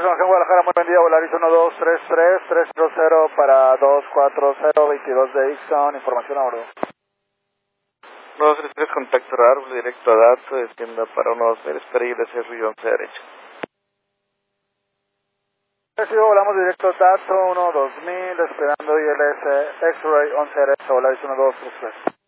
Aproximación Guadalajara, muy buen día, Volaris 1233300 para 24022 de Ixon, información a bordo. 233, contacto raro, directo a dato, descienda para 120, espera y desea ruido 11 derecha. Recibo, volamos directo a dato 12000, esperando ILS X-Ray 11 derecha, Volaris 1233.